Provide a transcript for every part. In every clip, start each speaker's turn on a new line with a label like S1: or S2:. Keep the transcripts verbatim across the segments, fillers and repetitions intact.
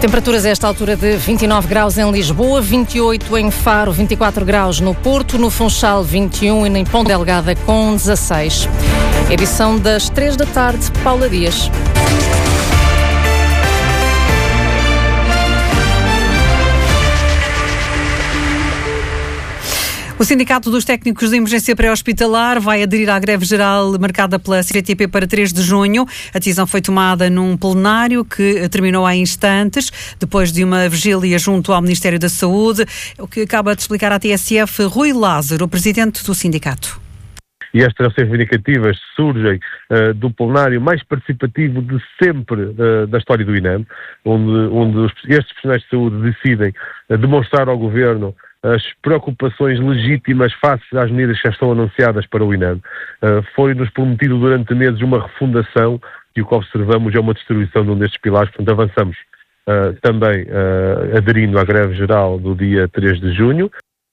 S1: Temperaturas a esta altura de vinte e nove graus em Lisboa, vinte e oito em Faro, vinte e quatro graus no Porto, no Funchal vinte e um e em Ponta Delgada com dezasseis. Edição das três da tarde, Paula Dias.
S2: O Sindicato dos Técnicos de Emergência Pré-Hospitalar vai aderir à greve geral marcada pela C G T P para três de junho. A decisão foi tomada num plenário que terminou há instantes, depois de uma vigília junto ao Ministério da Saúde, o que acaba de explicar à T S F Rui Lázaro, o presidente do sindicato.
S3: E estas ações reivindicativas surgem uh, do plenário mais participativo de sempre uh, da história do INEM, onde, onde os, estes profissionais de saúde decidem uh, demonstrar ao Governo as preocupações legítimas face às medidas que já estão anunciadas para o INEM. Uh, Foi-nos prometido durante meses uma refundação e o que observamos é uma destruição de um destes pilares, portanto avançamos uh, também uh, aderindo à greve geral do dia três de junho.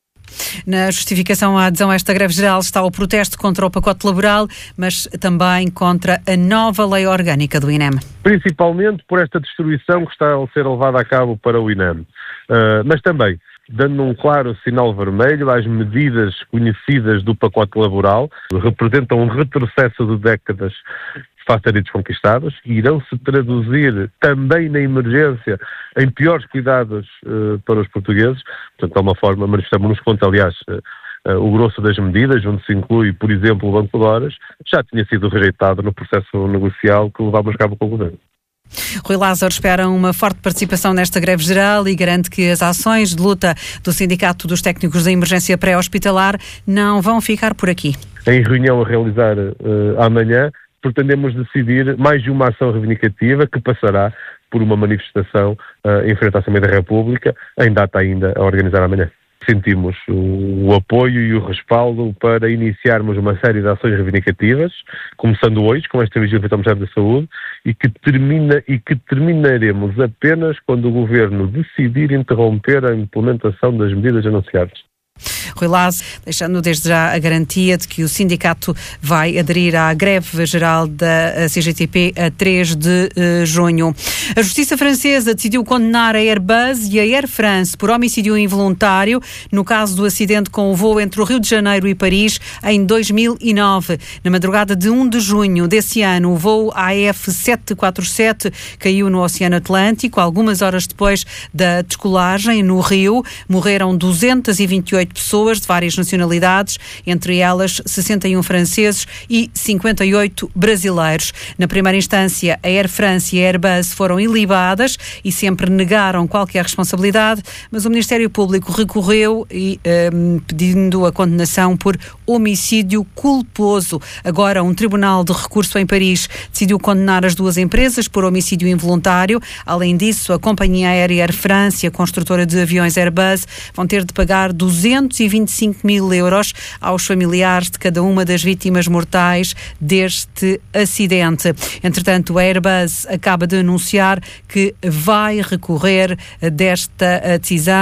S2: Na justificação à adesão a esta greve geral está o protesto contra o pacote laboral, mas também contra a nova lei orgânica do INEM.
S3: Principalmente por esta destruição que está a ser levada a cabo para o INEM, uh, mas também dando um claro sinal vermelho às medidas conhecidas do pacote laboral, representam um retrocesso de décadas face a direitos conquistados e irão se traduzir também na emergência em piores cuidados uh, para os portugueses. Portanto, de alguma forma, manifestamos-nos contra, aliás, uh, uh, o grosso das medidas, onde se inclui, por exemplo, o Banco de Horas, já tinha sido rejeitado no processo negocial que levámos a cabo com o Governo.
S2: Rui Lázaro espera uma forte participação nesta greve geral e garante que as ações de luta do Sindicato dos Técnicos da Emergência Pré-Hospitalar não vão ficar por aqui.
S3: Em reunião a realizar uh, amanhã, pretendemos decidir mais de uma ação reivindicativa que passará por uma manifestação uh, em frente à Assembleia da República, em data ainda a organizar amanhã. Sentimos o, o apoio e o respaldo para iniciarmos uma série de ações reivindicativas, começando hoje com esta vigília feita ao Ministério da Saúde, e que, termina, e que terminaremos apenas quando o Governo decidir interromper a implementação das medidas anunciadas.
S2: Rui Lázaro, deixando desde já a garantia de que o sindicato vai aderir à greve geral da C G T P a três de junho. A Justiça Francesa decidiu condenar a Airbus e a Air France por homicídio involuntário no caso do acidente com o voo entre o Rio de Janeiro e Paris em dois mil e nove. Na madrugada de um de junho desse ano, o voo A F setecentos e quarenta e sete caiu no Oceano Atlântico. Algumas horas depois da descolagem no Rio, morreram duzentas e vinte e oito pessoas de várias nacionalidades, entre elas sessenta e um franceses e cinquenta e oito brasileiros. Na primeira instância, a Air France e a Airbus foram ilibadas e sempre negaram qualquer responsabilidade, mas o Ministério Público recorreu e um, pedindo a condenação por homicídio culposo. Agora, um tribunal de recurso em Paris decidiu condenar as duas empresas por homicídio involuntário. Além disso, a companhia aérea Air France e a construtora de aviões Airbus vão ter de pagar duzentos e vinte e cinco mil euros aos familiares de cada uma das vítimas mortais deste acidente. Entretanto, a Airbus acaba de anunciar que vai recorrer desta decisão.